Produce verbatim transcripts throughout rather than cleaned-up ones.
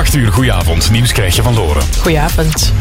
acht uur, goedenavond. Nieuws krijg je van Loren. Goedenavond.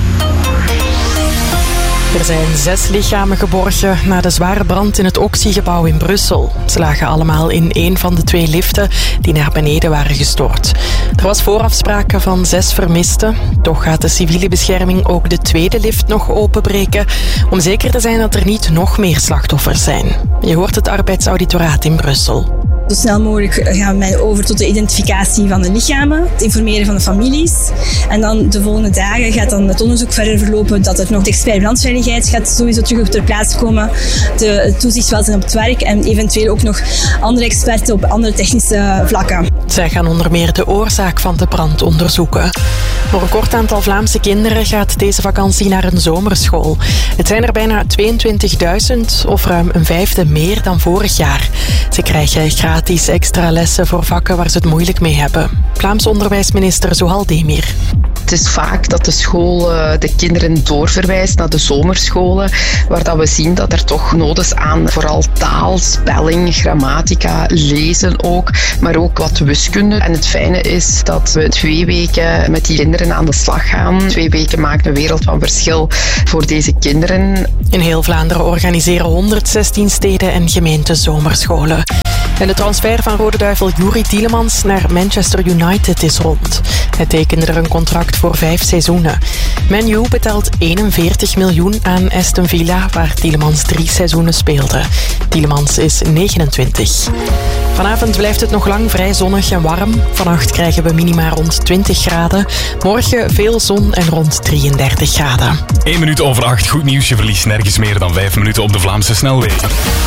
Er zijn zes lichamen geborgen na de zware brand in het Oxy-gebouw in Brussel. Ze lagen allemaal in één van de twee liften die naar beneden waren gestort. Er was voorafspraak van zes vermisten. Toch gaat de civiele bescherming ook de tweede lift nog openbreken, om zeker te zijn dat er niet nog meer slachtoffers zijn. Je hoort het arbeidsauditoraat in Brussel. Zo snel mogelijk gaan wij over tot de identificatie van de lichamen, het informeren van de families. En dan de volgende dagen gaat dan het onderzoek verder verlopen dat er nog de expert brandveiligheid gaat sowieso terug ter plaatse komen. De toezichtswelzijn op het werk en eventueel ook nog andere experten op andere technische vlakken. Zij gaan onder meer de oorzaak van de brand onderzoeken. Voor een kort aantal Vlaamse kinderen gaat deze vakantie naar een zomerschool. Het zijn er bijna tweeëntwintigduizend, of ruim een vijfde meer dan vorig jaar. Ze krijgen gratis extra lessen voor vakken waar ze het moeilijk mee hebben. Vlaams onderwijsminister Zohal Demir. Het is vaak dat de school de kinderen doorverwijst naar de zomerscholen, waar dat we zien dat er toch nood is aan vooral taal, spelling, grammatica, lezen ook, maar ook wat wiskunde. En het fijne is dat we twee weken met die kinderen aan de slag gaan. Twee weken maken een wereld van verschil voor deze kinderen. In heel Vlaanderen organiseren honderdzestien steden en gemeenten zomerscholen. En de transfer van Rode Duivel Youri Tielemans naar Manchester United is rond. Hij tekende er een contract voor vijf seizoenen. Man U betaalt eenenveertig miljoen aan Aston Villa, waar Tielemans drie seizoenen speelde. Tielemans is negenentwintig. Vanavond blijft het nog lang vrij zonnig en warm. Vannacht krijgen we minima rond twintig graden. Morgen veel zon en rond drieëndertig graden. één minuut over acht. Goed nieuws. Je verliest nergens meer dan vijf minuten op de Vlaamse snelwegen.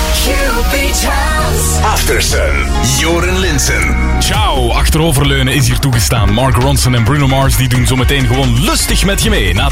Aftersun. Joren Linsen. Ciao. Achteroverleunen is hier toegestaan. Mark Ronson en Bruno Mars die doen zometeen gewoon lustig met je mee. Na